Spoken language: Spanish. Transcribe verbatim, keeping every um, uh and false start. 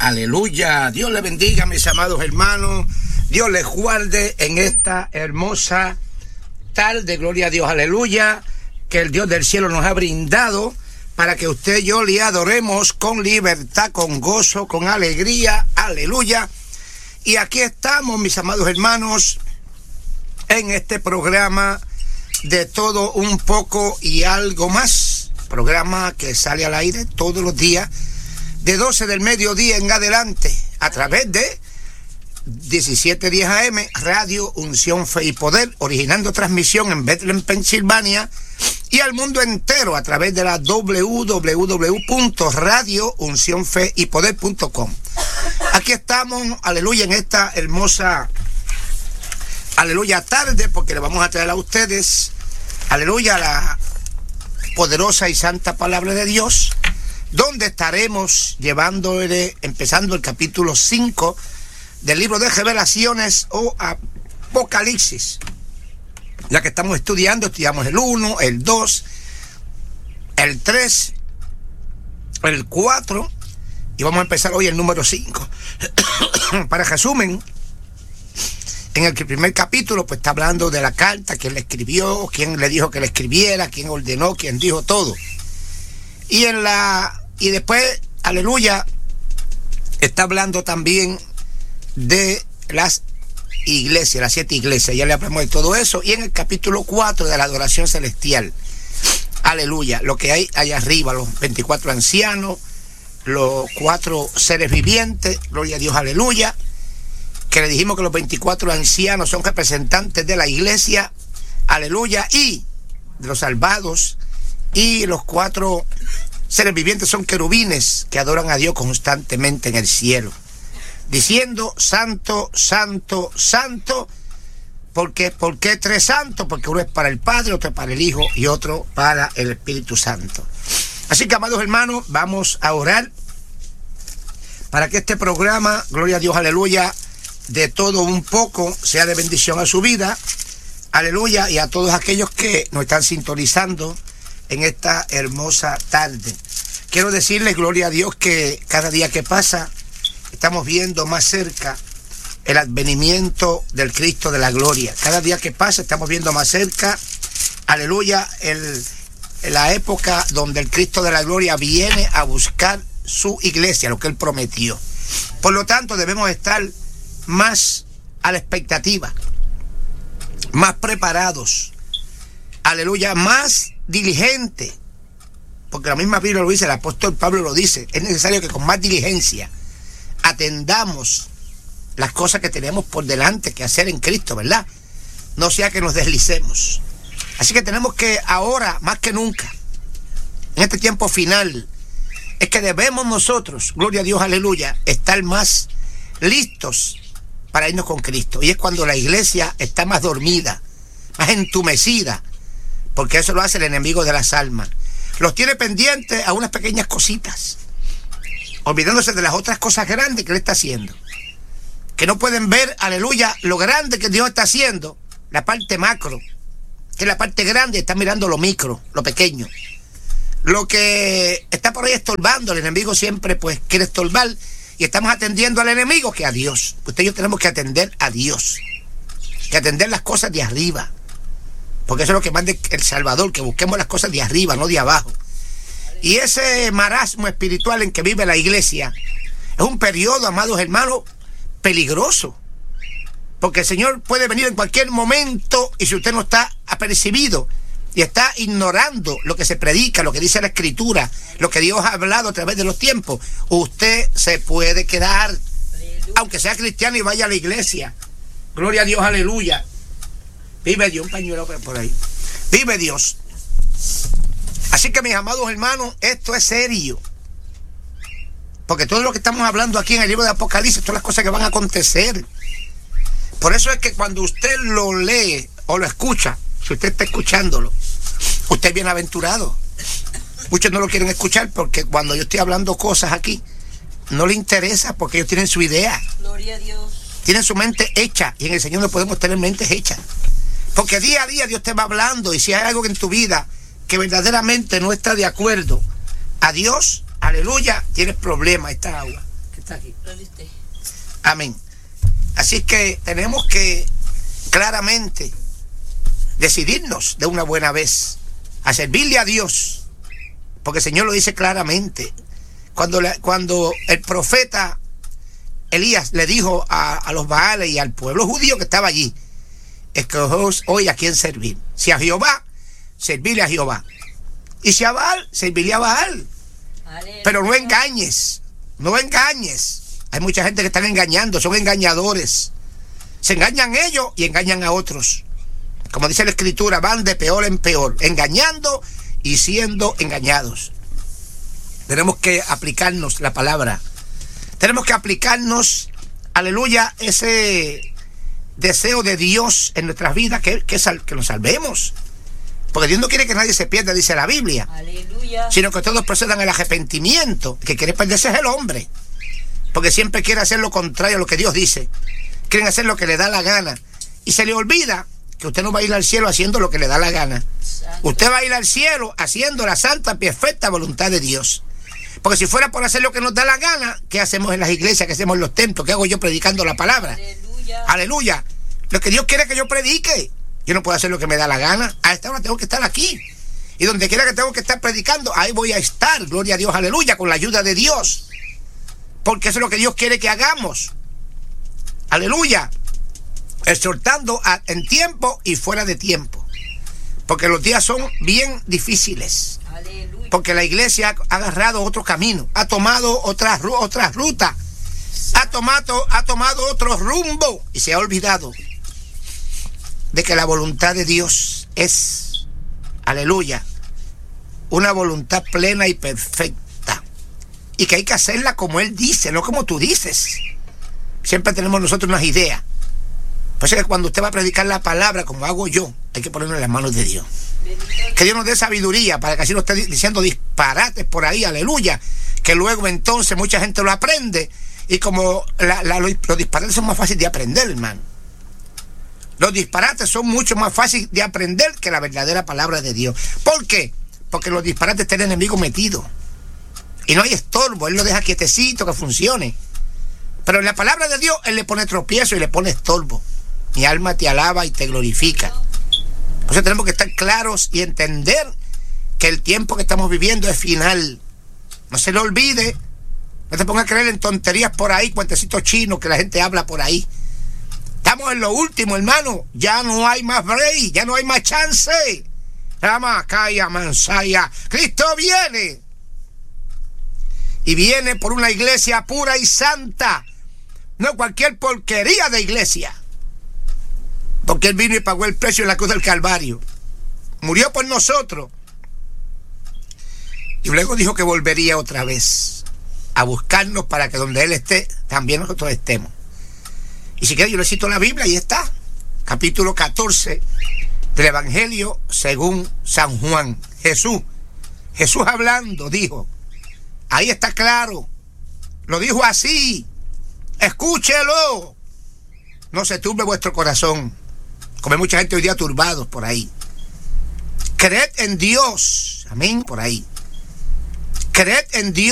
Aleluya. Dios les bendiga, mis amados hermanos. Dios les guarde en esta hermosa tarde. Gloria a Dios. Aleluya. Que el Dios del cielo nos ha brindado para que usted y yo le adoremos con libertad, con gozo, con alegría. Aleluya. Y aquí estamos, mis amados hermanos, en este programa de todo un poco y algo más. Programa que sale al aire todos los días de doce del mediodía en adelante a través de diecisiete diez A M, Radio Unción, Fe y Poder, originando transmisión en Bethlehem, Pensilvania, y al mundo entero a través de la doble u doble u doble u punto radio unción fe y poder punto com. Aquí estamos, aleluya, en esta hermosa, aleluya, tarde, porque le vamos a traer a ustedes, aleluya, la poderosa y santa palabra de Dios, donde estaremos llevándole, empezando el capítulo cinco del libro de Revelaciones o Apocalipsis. Ya que estamos estudiando, estudiamos el uno, el dos, el tres, el cuatro, y vamos a empezar hoy el número cinco. Para resumen, en el primer capítulo pues está hablando de la carta, quién le escribió, quién le dijo que le escribiera, quién ordenó, quién dijo todo. Y en la y después, aleluya, está hablando también de las iglesias, las siete iglesias. Ya le hablamos de todo eso. Y en el capítulo cuatro de la adoración celestial, aleluya, lo que hay allá arriba, los veinticuatro ancianos, los cuatro seres vivientes, gloria a Dios, aleluya, que le dijimos que los veinticuatro ancianos son representantes de la iglesia, aleluya, y de los salvados, y los cuatro seres vivientes son querubines que adoran a Dios constantemente en el cielo, diciendo santo, santo, santo. ¿Por qué? ¿Por qué tres santos? Porque uno es para el Padre, otro para el Hijo y otro para el Espíritu Santo. Así que, amados hermanos, vamos a orar para que este programa, gloria a Dios, aleluya, de todo un poco, sea de bendición a su vida, aleluya, y a todos aquellos que nos están sintonizando en esta hermosa tarde. Quiero decirles, gloria a Dios, que cada día que pasa estamos viendo más cerca el advenimiento del Cristo de la gloria. Cada día que pasa estamos viendo más cerca, aleluya, el, la época donde el Cristo de la gloria viene a buscar su iglesia, lo que Él prometió. Por lo tanto, debemos estar más a la expectativa, más preparados, aleluya, más diligentes, porque la misma Biblia lo dice, el apóstol Pablo lo dice, es necesario que con más diligencia atendamos las cosas que tenemos por delante que hacer en Cristo, ¿verdad? No sea que nos deslicemos. Así que tenemos que ahora, más que nunca, en este tiempo final, es que debemos nosotros, gloria a Dios, aleluya, estar más listos para irnos con Cristo. Y es cuando la iglesia está más dormida, más entumecida, porque eso lo hace el enemigo de las almas. Los tiene pendientes a unas pequeñas cositas, olvidándose de las otras cosas grandes que Él está haciendo. Que no pueden ver, aleluya, lo grande que Dios está haciendo, la parte macro, que es la parte grande, está mirando lo micro, lo pequeño. Lo que está por ahí estorbando, el enemigo siempre pues quiere estorbar, y estamos atendiendo al enemigo que a Dios. Usted y yo tenemos que atender a Dios, que atender las cosas de arriba, porque eso es lo que manda el Salvador, que busquemos las cosas de arriba, no de abajo. Y ese marasmo espiritual en que vive la iglesia es un periodo, amados hermanos, peligroso, porque el Señor puede venir en cualquier momento, y si usted no está apercibido y está ignorando lo que se predica, lo que dice la Escritura, lo que Dios ha hablado a través de los tiempos, usted se puede quedar, aunque sea cristiano y vaya a la iglesia. Gloria a Dios, aleluya. Vive Dios, un pañuelo por ahí. Vive Dios. Así que, mis amados hermanos, esto es serio, porque todo lo que estamos hablando aquí en el libro de Apocalipsis, todas las cosas que van a acontecer. Por eso es que cuando usted lo lee o lo escucha, si usted está escuchándolo, usted es bienaventurado. Muchos no lo quieren escuchar porque cuando yo estoy hablando cosas aquí, no le interesa, porque ellos tienen su idea. Gloria a Dios. Tienen su mente hecha, y en el Señor no podemos tener mentes hechas. Porque día a día Dios te va hablando, y si hay algo en tu vida que verdaderamente no está de acuerdo a Dios, aleluya, tienes problemas. Esta agua que está aquí. Amén. Así que tenemos que claramente decidirnos de una buena vez a servirle a Dios, porque el Señor lo dice claramente. Cuando, la, cuando el profeta Elías le dijo a, a los Baales y al pueblo judío que estaba allí: escogeos hoy a quién servir. Si a Jehová, servirle a Jehová. Y si a Baal, servirle a Baal. Aleluya. Pero no engañes, no engañes. Hay mucha gente que están engañando, son engañadores. Se engañan ellos y engañan a otros. Como dice la Escritura, van de peor en peor, engañando y siendo engañados. Tenemos que aplicarnos la palabra. Tenemos que aplicarnos, aleluya, ese deseo de Dios en nuestras vidas, que, que, sal, que nos salvemos. Porque Dios no quiere que nadie se pierda, dice la Biblia. Aleluya. Sino que todos procedan al arrepentimiento. El que quiere perderse es el hombre. Porque siempre quiere hacer lo contrario a lo que Dios dice. Quieren hacer lo que le da la gana. Y se le olvida que usted no va a ir al cielo haciendo lo que le da la gana. Santo. Usted va a ir al cielo haciendo la santa, perfecta voluntad de Dios. Porque si fuera por hacer lo que nos da la gana, ¿qué hacemos en las iglesias? ¿Qué hacemos en los templos? ¿Qué hago yo predicando la palabra? Aleluya. Aleluya. Lo que Dios quiere que yo predique. Yo no puedo hacer lo que me da la gana. A esta hora tengo que estar aquí. Y donde quiera que tengo que estar predicando, ahí voy a estar. Gloria a Dios, aleluya, con la ayuda de Dios. Porque eso es lo que Dios quiere que hagamos. Aleluya. Exhortando a, en tiempo y fuera de tiempo. Porque los días son bien difíciles. Aleluya. Porque la iglesia ha agarrado otro camino. Ha tomado otra, otra ruta. Ha tomado, ha tomado otro rumbo. Y se ha olvidado de que la voluntad de Dios es, aleluya, una voluntad plena y perfecta. Y que hay que hacerla como Él dice, no como tú dices. Siempre tenemos nosotros unas ideas. Por eso es que cuando usted va a predicar la palabra, como hago yo, hay que ponerlo en las manos de Dios. Que Dios nos dé sabiduría para que así no esté diciendo disparates por ahí, aleluya. Que luego entonces mucha gente lo aprende. Y como la, la, los, los disparates son más fáciles de aprender, hermano. Los disparates son mucho más fáciles de aprender que la verdadera palabra de Dios. ¿Por qué? Porque los disparates tienen el enemigo metido. Y no hay estorbo, Él lo deja quietecito, que funcione. Pero en la palabra de Dios, Él le pone tropiezo y le pone estorbo. Mi alma te alaba y te glorifica. Por eso tenemos que estar claros y entender que el tiempo que estamos viviendo es final. No se lo olvide. No te pongas a creer en tonterías por ahí, cuentecitos chinos que la gente habla por ahí. Estamos en lo último, hermano. Ya no hay más break, ya no hay más chance. Ramakaya Mansaya. Cristo viene. Y viene por una iglesia pura y santa. No cualquier porquería de iglesia. Porque Él vino y pagó el precio en la cruz del Calvario. Murió por nosotros. Y luego dijo que volvería otra vez a buscarnos para que donde Él esté, también nosotros estemos. Y si quiere yo le cito la Biblia, ahí está. Capítulo catorce del Evangelio según San Juan. Jesús, Jesús hablando, dijo. Ahí está claro. Lo dijo así. Escúchelo. No se turbe vuestro corazón. Como hay mucha gente hoy día turbados por ahí. Creed en Dios. Amén, por ahí. Creed en Dios.